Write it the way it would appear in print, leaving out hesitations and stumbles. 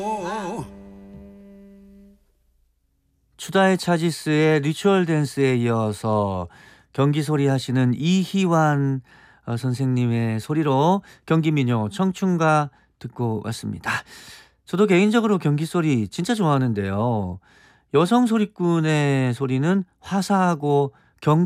추다의 차지스의 리추얼 댄스에 이어서 경기 소리 하시는 이희환 선생님의 소리로 경기민요 청춘가 듣고 왔습니다. 저도 개인적으로 경기 소리 진짜 좋아하는데요. 여성 소리꾼의 소리는 화사하고 경